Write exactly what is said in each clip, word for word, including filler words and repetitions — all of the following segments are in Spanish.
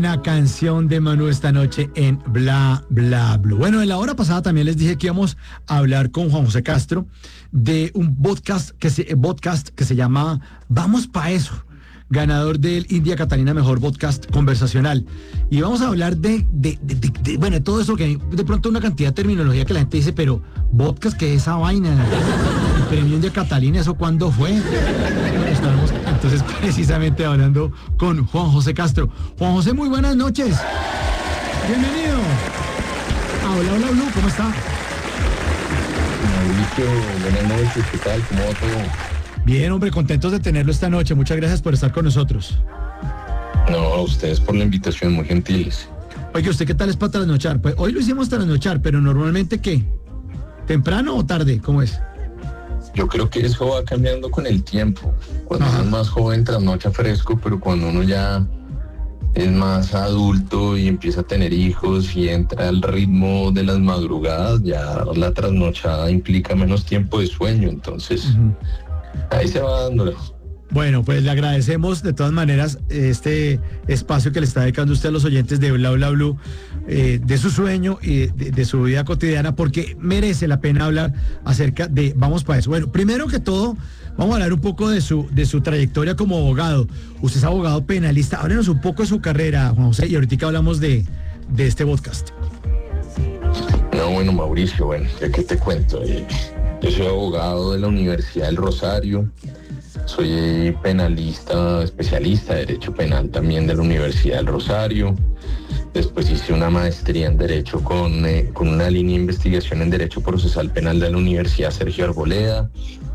buena canción de Manu esta noche en Bla Bla Blue. Bueno, en la hora pasada también les dije que íbamos a hablar con Juan José Castro de un podcast que se, podcast que se llama Vamos Pa' Eso, ganador del India Catalina Mejor Podcast Conversacional. Y vamos a hablar de, de, de, de, de bueno, de todo eso que de pronto una cantidad de terminología que la gente dice, pero podcast, ¿qué es esa vaina? El premio India Catalina, ¿eso cuándo fue? Estamos entonces precisamente hablando con Juan José Castro. Juan José, muy buenas noches. Bienvenido. Ah, hola, hola, Blue, ¿cómo está? Mauricio, buenas noches, ¿qué tal? ¿Cómo va todo? Bien, hombre, contentos de tenerlo esta noche. Muchas gracias por estar con nosotros. No, a ustedes por la invitación, muy gentiles. Oye, ¿usted qué tal es para trasnochar? Pues hoy lo hicimos trasnochar, pero normalmente ¿qué? ¿Temprano o tarde? ¿Cómo es? Yo creo que eso va cambiando con el tiempo. Cuando Ajá. uno es más joven, trasnocha fresco, pero cuando uno ya es más adulto y empieza a tener hijos y entra al ritmo de las madrugadas, ya la trasnochada implica menos tiempo de sueño, entonces Uh-huh. ahí se va dando. Bueno, pues le agradecemos de todas maneras este espacio que le está dedicando usted a los oyentes de Bla Bla Blue, eh, de su sueño y de, de su vida cotidiana, porque merece la pena hablar acerca de Vamos Pa' Eso. Bueno, primero que todo, vamos a hablar un poco de su, de su trayectoria como abogado. Usted es abogado penalista. Háblenos un poco de su carrera, Juan José, y ahorita hablamos de, de este podcast. No, bueno, Mauricio, bueno, ya que te cuento, eh, yo soy abogado de la Universidad del Rosario. Soy penalista, especialista de Derecho Penal también de la Universidad del Rosario. Después hice una maestría en Derecho con, eh, con una línea de investigación en Derecho Procesal Penal de la Universidad Sergio Arboleda.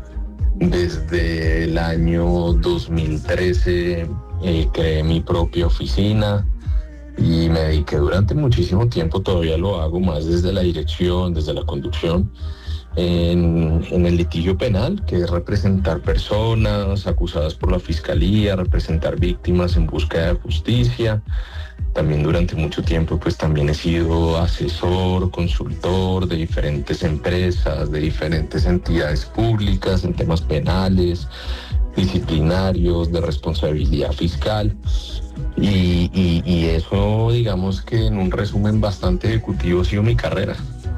Desde el año dos mil trece eh, creé mi propia oficina y me dediqué durante muchísimo tiempo, todavía lo hago más desde la dirección, desde la conducción, En, en el litigio penal, que es representar personas acusadas por la fiscalía, representar víctimas en búsqueda de justicia. También durante mucho tiempo pues también he sido asesor, consultor de diferentes empresas, de diferentes entidades públicas en temas penales, disciplinarios, de responsabilidad fiscal. Y, y, y eso, digamos que en un resumen bastante ejecutivo ha sido mi carrera.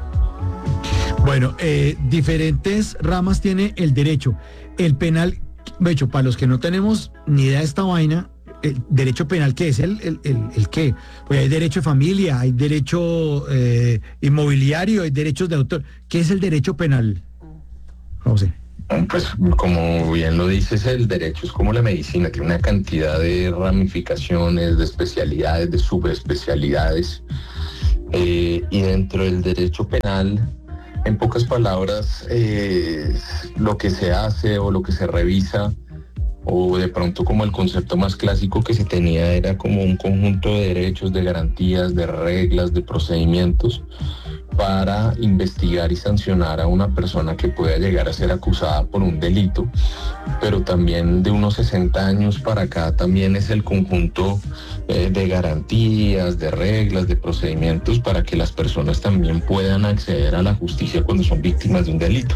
Bueno, eh, diferentes ramas tiene el derecho. El penal, de hecho, para los que no tenemos ni idea de esta vaina, el derecho penal, ¿qué es? ¿El, el, el, el qué? Pues hay derecho de familia, hay derecho eh, inmobiliario, hay derechos de autor. ¿Qué es el derecho penal, José? Pues como bien lo dices, el derecho es como la medicina, tiene una cantidad de ramificaciones, de especialidades, de subespecialidades. Eh, y dentro del derecho penal, en pocas palabras, eh, lo que se hace o lo que se revisa, o de pronto como el concepto más clásico que se tenía era como un conjunto de derechos, de garantías, de reglas, de procedimientos para investigar y sancionar a una persona que pueda llegar a ser acusada por un delito. Pero también de unos sesenta años para acá también es el conjunto eh, de garantías, de reglas, de procedimientos para que las personas también puedan acceder a la justicia cuando son víctimas de un delito.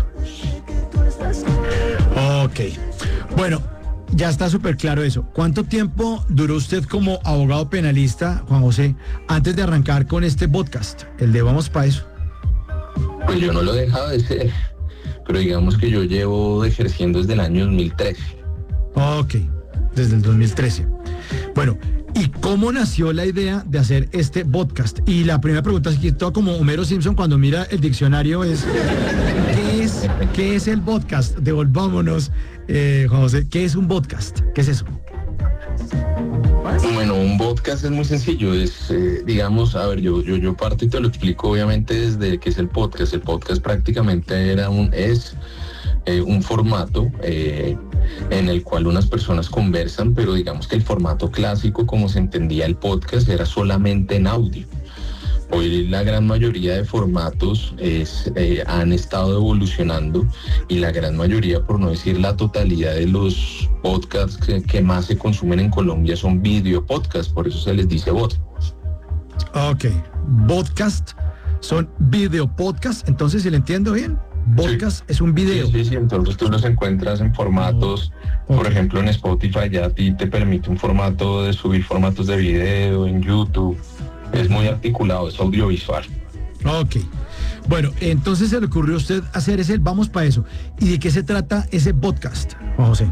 Ok. Bueno, ya está súper claro eso. ¿Cuánto tiempo duró usted como abogado penalista, Juan José, antes de arrancar con este podcast, el de Vamos Pa' Eso? Pues yo no lo he dejado de ser, pero digamos que yo llevo ejerciendo desde el año dos mil trece. Ok, desde el dos mil trece. Bueno, ¿y cómo nació la idea de hacer este podcast? Y la primera pregunta es que todo como Homero Simpson cuando mira el diccionario es ¿qué es, qué es el podcast? Devolvámonos, eh, Juan José, ¿qué es un podcast? ¿Qué es eso? Bueno, un podcast es muy sencillo, es, eh, digamos, a ver, yo, yo, yo parto y te lo explico obviamente desde que es el podcast. El podcast prácticamente era un, es eh, un formato eh, en el cual unas personas conversan, pero digamos que el formato clásico, como se entendía el podcast, era solamente en audio. Hoy la gran mayoría de formatos es, eh, han estado evolucionando y la gran mayoría, por no decir la totalidad de los podcasts que, que más se consumen en Colombia son video podcasts, por eso se les dice bot. Ok, podcast son video podcast, entonces si le entiendo bien. Podcast sí. Es un video. Sí, sí, sí, entonces tú los encuentras en formatos, oh. por ejemplo en Spotify ya a ti te permite un formato de subir formatos de video, en YouTube, es muy articulado, es audiovisual. Ok, bueno, entonces se le ocurrió a usted hacer ese Vamos para eso. ¿Y de qué se trata ese podcast, Juan José?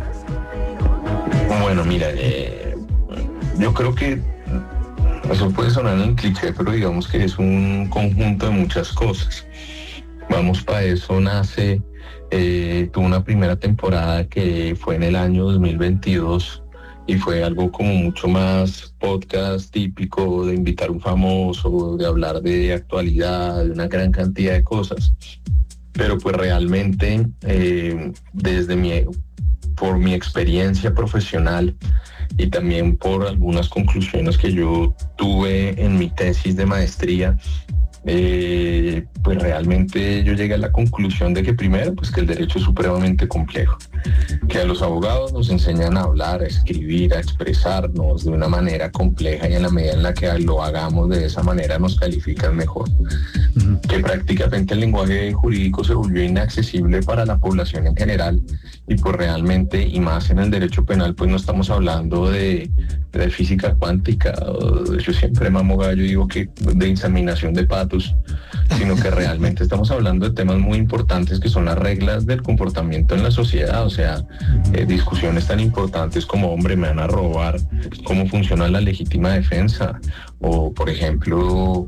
Bueno, mira, eh, yo creo que eso puede sonar en cliché, pero digamos que es un conjunto de muchas cosas. Vamos para eso nace, eh, tuvo una primera temporada que fue en el año dos mil veintidós y fue algo como mucho más podcast típico de invitar a un famoso, de hablar de actualidad, de una gran cantidad de cosas. Pero pues realmente eh, desde mi, por mi experiencia profesional y también por algunas conclusiones que yo tuve en mi tesis de maestría, Eh, pues realmente yo llegué a la conclusión de que primero, pues que el derecho es supremamente complejo, que a los abogados nos enseñan a hablar, a escribir, a expresarnos de una manera compleja y en la medida en la que lo hagamos de esa manera nos califican mejor, uh-huh. que prácticamente el lenguaje jurídico se volvió inaccesible para la población en general y pues realmente, y más en el derecho penal, pues no estamos hablando de, de física cuántica, o, yo siempre mamo gallo y digo que de inseminación de patos, sino que realmente estamos hablando de temas muy importantes que son las reglas del comportamiento en la sociedad, o sea, eh, discusiones tan importantes como, hombre, me van a robar, cómo funciona la legítima defensa, o por ejemplo,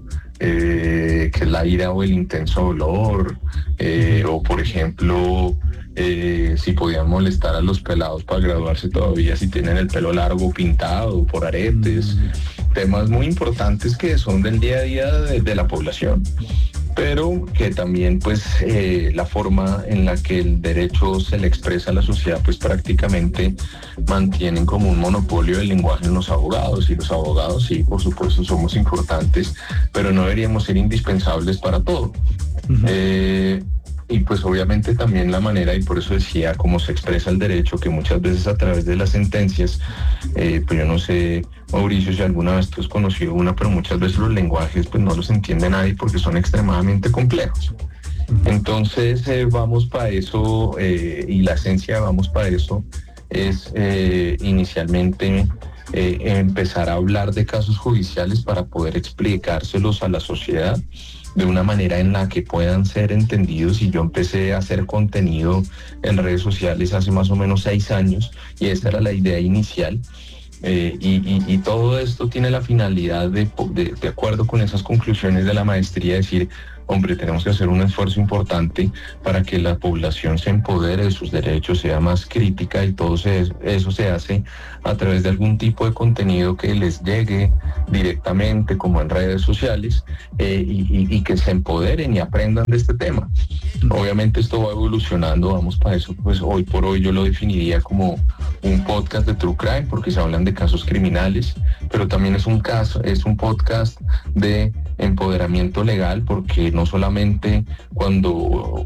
eh, que es la ira o el intenso dolor, eh, o por ejemplo, eh, si podían molestar a los pelados para graduarse todavía, si tienen el pelo largo pintado por aretes, temas muy importantes que son del día a día de, de la población, pero que también pues eh, la forma en la que el derecho se le expresa a la sociedad pues prácticamente mantienen como un monopolio del lenguaje en los abogados, y los abogados sí, por supuesto somos importantes, pero no deberíamos ser indispensables para todo. Uh-huh. eh, Y pues obviamente también la manera, y por eso decía cómo se expresa el derecho, que muchas veces a través de las sentencias, eh, pues yo no sé, Mauricio, si alguna vez tú has conocido una, pero muchas veces los lenguajes pues no los entiende nadie porque son extremadamente complejos. Entonces eh, vamos para eso, eh, y la esencia de Vamos para eso es eh, inicialmente eh, empezar a hablar de casos judiciales para poder explicárselos a la sociedad de una manera en la que puedan ser entendidos. Y yo empecé a hacer contenido en redes sociales hace más o menos seis años y esa era la idea inicial. Eh, y, y, y todo esto tiene la finalidad de, de, de acuerdo con esas conclusiones de la maestría, decir, hombre, tenemos que hacer un esfuerzo importante para que la población se empodere de sus derechos, sea más crítica, y todo se, eso se hace a través de algún tipo de contenido que les llegue directamente, como en redes sociales, eh, y, y, y que se empoderen y aprendan de este tema. Obviamente esto va evolucionando, vamos para eso, pues hoy por hoy yo lo definiría como un podcast de True Crime, porque se hablan de casos criminales, pero también es un caso, es un podcast de empoderamiento legal, porque no solamente cuando